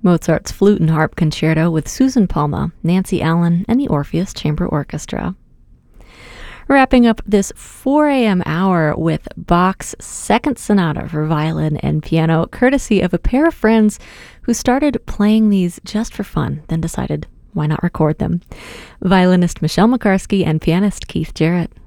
Mozart's Flute and Harp Concerto with Susan Palma, Nancy Allen, and the Orpheus Chamber Orchestra. Wrapping up this 4 a.m. hour with Bach's Second Sonata for violin and piano, courtesy of a pair of friends who started playing these just for fun, then decided, why not record them? Violinist Michelle McCarsky and pianist Keith Jarrett.